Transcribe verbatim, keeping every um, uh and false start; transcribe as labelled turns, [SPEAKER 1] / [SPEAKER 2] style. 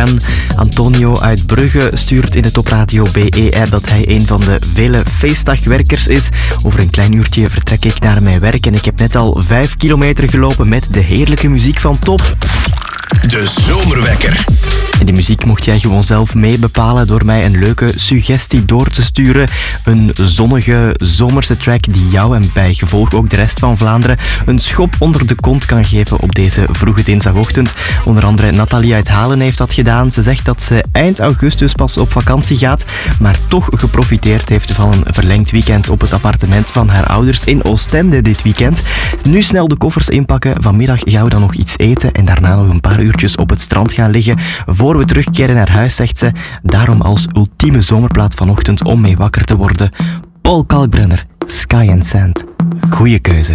[SPEAKER 1] fan. Antonio uit Brugge stuurt in de Top Radio B E-app dat hij een van de vele feestdagwerkers is. Over een klein uurtje vertrek ik naar mijn werk en ik heb net al vijf kilometer gelopen met de heerlijke muziek van Top.
[SPEAKER 2] De Zomerwekker.
[SPEAKER 1] En die muziek mocht jij gewoon zelf mee bepalen door mij een leuke suggestie door te sturen. Een zonnige zomerse track die jou en bij gevolg ook de rest van Vlaanderen een schop onder de kont kan geven op deze vroege dinsdagochtend. Onder andere Nathalie uit Halen heeft dat gedaan. Ze zegt dat ze eind augustus pas op vakantie gaat, maar toch geprofiteerd heeft van een verlengd weekend op het appartement van haar ouders in Oostende dit weekend. Nu snel de koffers inpakken. Vanmiddag gaan we dan nog iets eten en daarna nog een paar uurtjes op het strand gaan liggen voor we terugkeren naar huis, zegt ze. Daarom als ultieme zomerplaat vanochtend om mee wakker te worden. Paul Kalkbrenner, Sky and Sand. Goeie keuze.